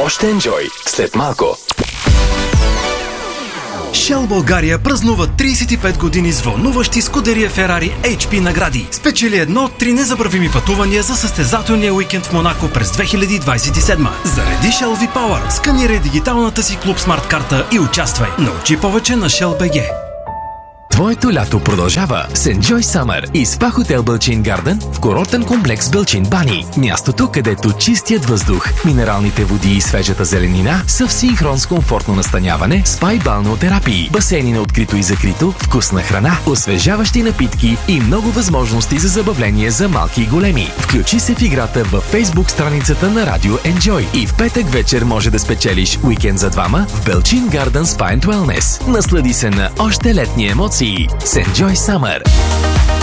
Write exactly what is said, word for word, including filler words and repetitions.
Още енджой след малко. Shell България празнува трийсет и пет години с вълнуващи Скудерия Ферари Ейч Пи награди. Спечели едно от три незабравими пътувания за състезателния уикенд в Монако през две хиляди двадесет и седма. Зареди Shell V-Power, сканирай дигиталната си клуб смарт карта и участвай. Научи повече на Shell би джи. Твоето лято продължава с Enjoy Summer и спа хотел Белчин Гарден в курортен комплекс Белчин Бани. Мястото, където чистият въздух, минералните води и свежата зеленина са в синхрон с комфортно настаняване, спа и балнеотерапии, басейни на открито и закрито, вкусна храна, освежаващи напитки и много възможности за забавление за малки и големи. Включи се в играта във Facebook страницата на Радио Enjoy и в петък вечер може да спечелиш уикенд за двама в Белчин Гарден Spa and Wellness. Наслади се на още летни емоции с Enjoy Summer.